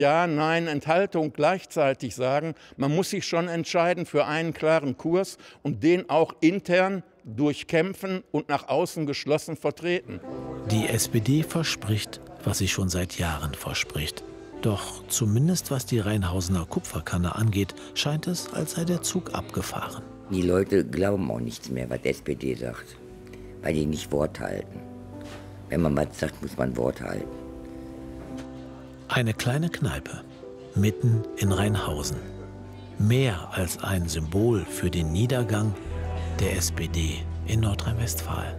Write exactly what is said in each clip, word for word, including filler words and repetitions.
Ja, Nein, Enthaltung gleichzeitig sagen. Man muss sich schon entscheiden für einen klaren Kurs und den auch intern durchkämpfen und nach außen geschlossen vertreten. Die S P D verspricht, was sie schon seit Jahren verspricht. Doch zumindest was die Rheinhausener Kupferkanne angeht, scheint es, als sei der Zug abgefahren. Die Leute glauben auch nichts mehr, was die S P D sagt, weil die nicht Wort halten. Wenn man was sagt, muss man Wort halten. Eine kleine Kneipe, mitten in Rheinhausen. Mehr als ein Symbol für den Niedergang der S P D in Nordrhein-Westfalen.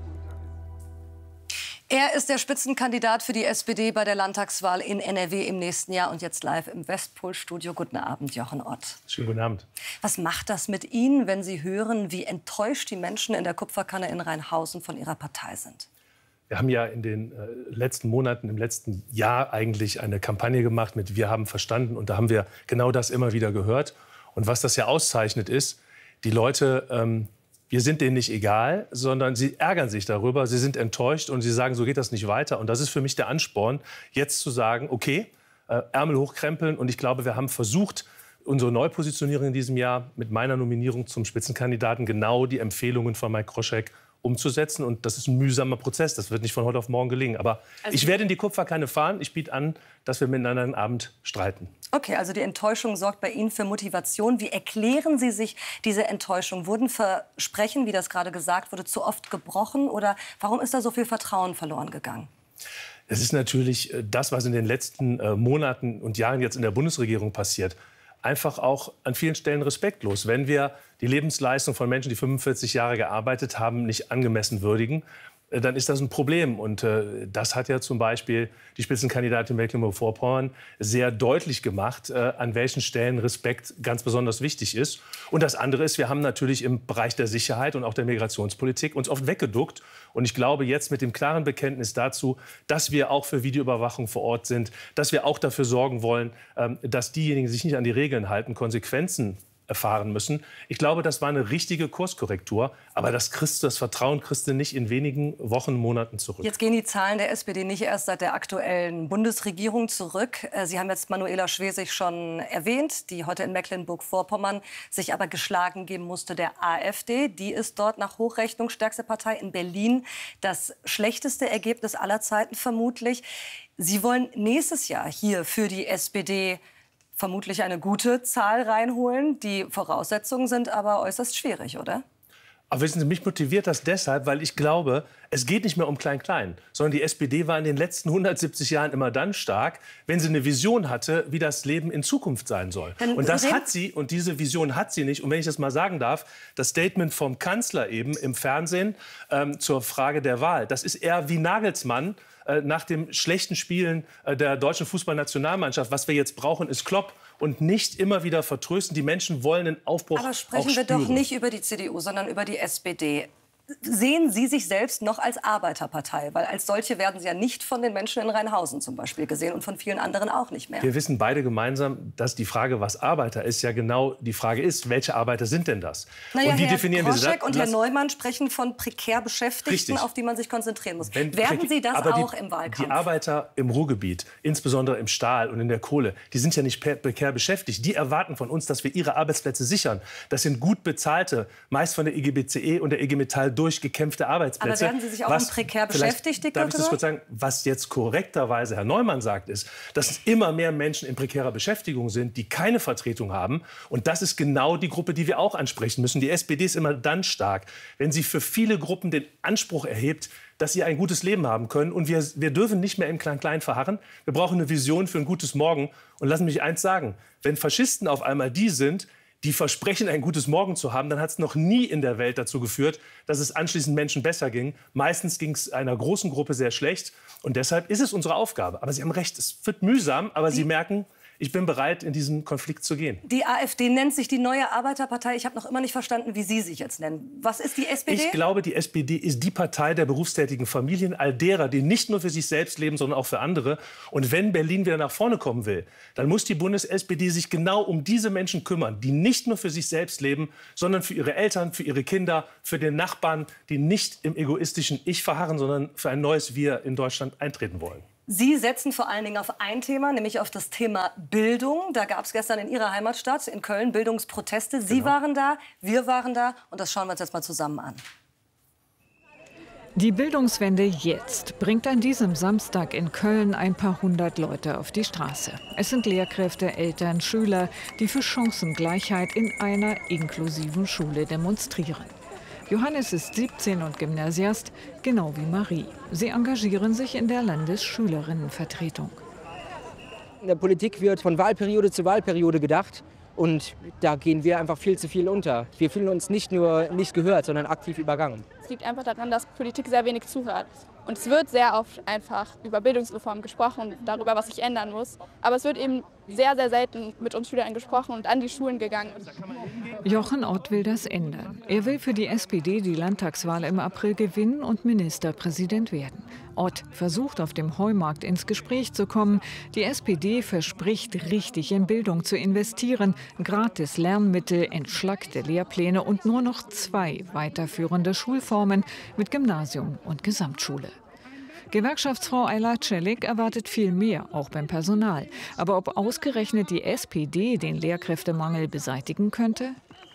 Er ist der Spitzenkandidat für die S P D bei der Landtagswahl in N R W im nächsten Jahr und jetzt live im Westpol-Studio. Guten Abend, Jochen Ott. Schönen guten Abend. Was macht das mit Ihnen, wenn Sie hören, wie enttäuscht die Menschen in der Kupferkanne in Rheinhausen von Ihrer Partei sind? Wir haben ja in den äh, letzten Monaten, im letzten Jahr eigentlich eine Kampagne gemacht mit Wir haben verstanden. Und da haben wir genau das immer wieder gehört. Und was das ja auszeichnet ist, die Leute, ähm, wir sind denen nicht egal, sondern sie ärgern sich darüber, sie sind enttäuscht und sie sagen, so geht das nicht weiter. Und das ist für mich der Ansporn, jetzt zu sagen, okay, äh, Ärmel hochkrempeln. Und ich glaube, wir haben versucht, unsere Neupositionierung in diesem Jahr mit meiner Nominierung zum Spitzenkandidaten genau die Empfehlungen von Mike Groschek umzusetzen. Und das ist ein mühsamer Prozess. Das wird nicht von heute auf morgen gelingen. Aber also ich werde in die Kupferkanne fahren. Ich biete an, dass wir miteinander einen Abend streiten. Okay, also die Enttäuschung sorgt bei Ihnen für Motivation. Wie erklären Sie sich diese Enttäuschung? Wurden Versprechen, wie das gerade gesagt wurde, zu oft gebrochen? Oder warum ist da so viel Vertrauen verloren gegangen? Es ist natürlich das, was in den letzten Monaten und Jahren jetzt in der Bundesregierung passiert, einfach auch an vielen Stellen respektlos. Wenn wir die Lebensleistung von Menschen, die fünfundvierzig Jahre gearbeitet haben, nicht angemessen würdigen, dann ist das ein Problem. Und äh, das hat ja zum Beispiel die Spitzenkandidatin Mecklenburg-Vorpommern sehr deutlich gemacht, äh, an welchen Stellen Respekt ganz besonders wichtig ist. Und das andere ist, wir haben natürlich im Bereich der Sicherheit und auch der Migrationspolitik uns oft weggeduckt. Und ich glaube, jetzt mit dem klaren Bekenntnis dazu, dass wir auch für Videoüberwachung vor Ort sind, dass wir auch dafür sorgen wollen, ähm, dass diejenigen, die sich nicht an die Regeln halten, Konsequenzen erfahren müssen. Ich glaube, das war eine richtige Kurskorrektur. Aber das, kriegst, das Vertrauen kriegst du nicht in wenigen Wochen, Monaten zurück. Jetzt gehen die Zahlen der S P D nicht erst seit der aktuellen Bundesregierung zurück. Sie haben jetzt Manuela Schwesig schon erwähnt, die heute in Mecklenburg-Vorpommern sich aber geschlagen geben musste der AfD. Die ist dort nach Hochrechnung stärkste Partei in Berlin. Das schlechteste Ergebnis aller Zeiten vermutlich. Sie wollen nächstes Jahr hier für die S P D vermutlich eine gute Zahl reinholen. Die Voraussetzungen sind aber äußerst schwierig, oder? Aber wissen Sie, mich motiviert das deshalb, weil ich glaube, es geht nicht mehr um Klein-Klein, sondern die S P D war in den letzten hundertsiebzig Jahren immer dann stark, wenn sie eine Vision hatte, wie das Leben in Zukunft sein soll. Dann und das hat sie, und diese Vision hat sie nicht. Und wenn ich das mal sagen darf, das Statement vom Kanzler eben im Fernsehen ähm, zur Frage der Wahl, das ist eher wie Nagelsmann äh, nach dem schlechten Spielen äh, der deutschen Fußballnationalmannschaft. Was wir jetzt brauchen, ist Klopp. Und nicht immer wieder vertrösten. Die Menschen wollen einen Aufbruch. Aber sprechen wir doch nicht über die C D U, sondern über die S P D. Sehen Sie sich selbst noch als Arbeiterpartei? Weil als solche werden Sie ja nicht von den Menschen in Rheinhausen zum Beispiel gesehen und von vielen anderen auch nicht mehr. Wir wissen beide gemeinsam, dass die Frage, was Arbeiter ist, ja genau die Frage ist, welche Arbeiter sind denn das? Naja, und wie Herr definieren Groschek wir das? und Herr Neumann sprechen von prekär Beschäftigten, Richtig. auf die man sich konzentrieren muss. Wenn, werden Sie das aber auch die, im Wahlkampf? Die Arbeiter im Ruhrgebiet, insbesondere im Stahl und in der Kohle, die sind ja nicht prekär beschäftigt. Die erwarten von uns, dass wir ihre Arbeitsplätze sichern. Das sind gut bezahlte, meist von der I G B C E und der I G Metall durchgekämpfte Arbeitsplätze. Aber werden Sie sich auch was, um prekär Beschäftigte Darf ich das kurz sagen? Was jetzt korrekterweise Herr Neumann sagt, ist, dass es immer mehr Menschen in prekärer Beschäftigung sind, die keine Vertretung haben. Und das ist genau die Gruppe, die wir auch ansprechen müssen. Die S P D ist immer dann stark, wenn sie für viele Gruppen den Anspruch erhebt, dass sie ein gutes Leben haben können. Und wir, wir dürfen nicht mehr im Klein-Klein verharren. Wir brauchen eine Vision für ein gutes Morgen. Und lassen Sie mich eins sagen, wenn Faschisten auf einmal die sind, die versprechen, ein gutes Morgen zu haben, dann hat es noch nie in der Welt dazu geführt, dass es anschließend Menschen besser ging. Meistens ging es einer großen Gruppe sehr schlecht. Und deshalb ist es unsere Aufgabe. Aber Sie haben recht, es wird mühsam, aber Sie merken, ich bin bereit, in diesen Konflikt zu gehen. Die AfD nennt sich die neue Arbeiterpartei. Ich habe noch immer nicht verstanden, wie Sie sich jetzt nennen. Was ist die S P D? Ich glaube, die S P D ist die Partei der berufstätigen Familien, all derer, die nicht nur für sich selbst leben, sondern auch für andere. Und wenn Berlin wieder nach vorne kommen will, dann muss die Bundes-S P D sich genau um diese Menschen kümmern, die nicht nur für sich selbst leben, sondern für ihre Eltern, für ihre Kinder, für den Nachbarn, die nicht im egoistischen Ich verharren, sondern für ein neues Wir in Deutschland eintreten wollen. Sie setzen vor allen Dingen auf ein Thema, nämlich auf das Thema Bildung. Da gab es gestern in Ihrer Heimatstadt, in Köln, Bildungsproteste. Sie Genau. waren da, wir waren da und das schauen wir uns jetzt mal zusammen an. Die Bildungswende jetzt bringt an diesem Samstag in Köln ein paar hundert Leute auf die Straße. Es sind Lehrkräfte, Eltern, Schüler, die für Chancengleichheit in einer inklusiven Schule demonstrieren. Johannes ist siebzehn und Gymnasiast, genau wie Marie. Sie engagieren sich in der Landesschülerinnenvertretung. In der Politik wird von Wahlperiode zu Wahlperiode gedacht. Und da gehen wir einfach viel zu viel unter. Wir fühlen uns nicht nur nicht gehört, sondern aktiv übergangen. Es liegt einfach daran, dass Politik sehr wenig zuhört. Und es wird sehr oft einfach über Bildungsreform gesprochen, darüber, was sich ändern muss. Aber es wird eben sehr, sehr selten mit uns Schülern gesprochen und an die Schulen gegangen. Jochen Ott will das ändern. Er will für die S P D die Landtagswahl im April gewinnen und Ministerpräsident werden. Ott versucht auf dem Heumarkt ins Gespräch zu kommen. Die S P D verspricht, richtig in Bildung zu investieren. Gratis Lernmittel, entschlackte Lehrpläne und nur noch zwei weiterführende Schulformen mit Gymnasium und Gesamtschule. Gewerkschaftsfrau Ayla Celik erwartet viel mehr, auch beim Personal. Aber ob ausgerechnet die S P D den Lehrkräftemangel beseitigen könnte?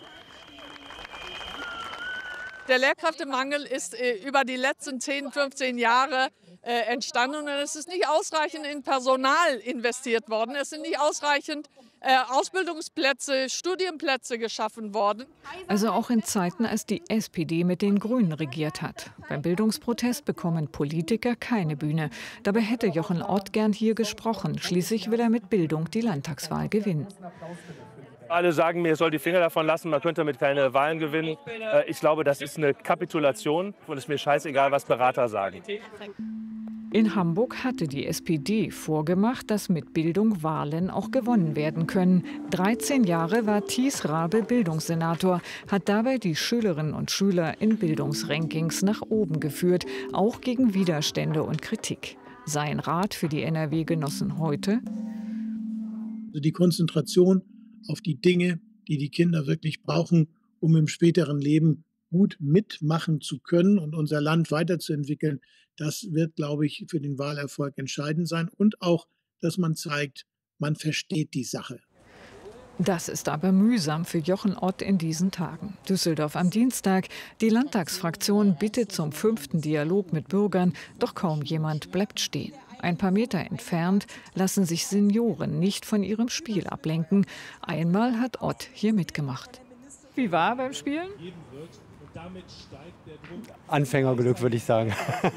Der Lehrkräftemangel ist äh, über die letzten zehn, fünfzehn Jahre äh, entstanden und es ist nicht ausreichend in Personal investiert worden. Es sind nicht ausreichend äh, Ausbildungsplätze, Studienplätze geschaffen worden. Also auch in Zeiten, als die S P D mit den Grünen regiert hat. Beim Bildungsprotest bekommen Politiker keine Bühne. Dabei hätte Jochen Ott gern hier gesprochen. Schließlich will er mit Bildung die Landtagswahl gewinnen. Alle sagen mir, ich soll die Finger davon lassen, man könnte damit keine Wahlen gewinnen. Ich glaube, das ist eine Kapitulation und es ist mir scheißegal, was Berater sagen. In Hamburg hatte die S P D vorgemacht, dass mit Bildung Wahlen auch gewonnen werden können. dreizehn Jahre war Thies Rabe Bildungssenator, hat dabei die Schülerinnen und Schüler in Bildungsrankings nach oben geführt, auch gegen Widerstände und Kritik. Sein Rat für die N R W-Genossen heute? Also die Konzentration auf die Dinge, die die Kinder wirklich brauchen, um im späteren Leben gut mitmachen zu können und unser Land weiterzuentwickeln, das wird, glaube ich, für den Wahlerfolg entscheidend sein. Und auch, dass man zeigt, man versteht die Sache. Das ist aber mühsam für Jochen Ott in diesen Tagen. Düsseldorf am Dienstag. Die Landtagsfraktion bittet zum fünften Dialog mit Bürgern, doch kaum jemand bleibt stehen. Ein paar Meter entfernt lassen sich Senioren nicht von ihrem Spiel ablenken. Einmal hat Ott hier mitgemacht. Wie war beim Spielen? Anfängerglück, würde ich sagen.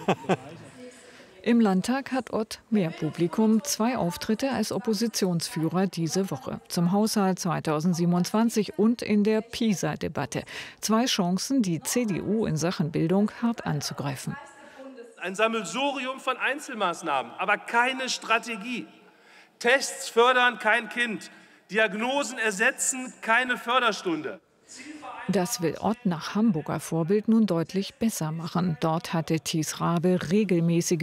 Im Landtag hat Ott mehr Publikum, zwei Auftritte als Oppositionsführer diese Woche. Zum Haushalt zweitausendsiebenundzwanzig und in der PISA-Debatte. Zwei Chancen, die C D U in Sachen Bildung hart anzugreifen. Ein Sammelsurium von Einzelmaßnahmen, aber keine Strategie. Tests fördern kein Kind, Diagnosen ersetzen keine Förderstunde. Das will Ott nach Hamburger Vorbild nun deutlich besser machen. Dort hatte Thies Rabe regelmäßige